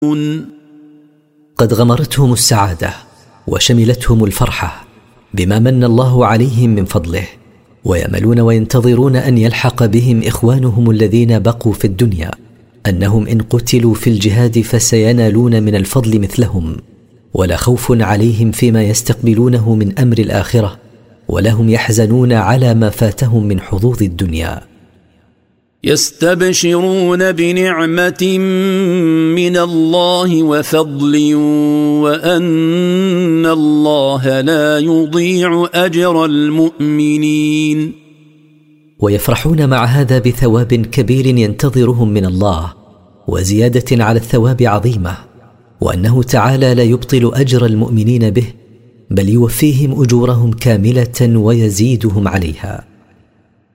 قد غمرتهم السعادة وشملتهم الفرحة بما من الله عليهم من فضله، ويأملون وينتظرون أن يلحق بهم إخوانهم الذين بقوا في الدنيا، أنهم إن قتلوا في الجهاد فسينالون من الفضل مثلهم، ولا خوف عليهم فيما يستقبلونه من أمر الآخرة، ولا هم يحزنون على ما فاتهم من حظوظ الدنيا. يستبشرون بنعمة من الله وفضل وأن الله لا يضيع أجر المؤمنين. ويفرحون مع هذا بثواب كبير ينتظرهم من الله، وزيادة على الثواب عظيمة، وأنه تعالى لا يبطل أجر المؤمنين به، بل يوفيهم أجورهم كاملة ويزيدهم عليها.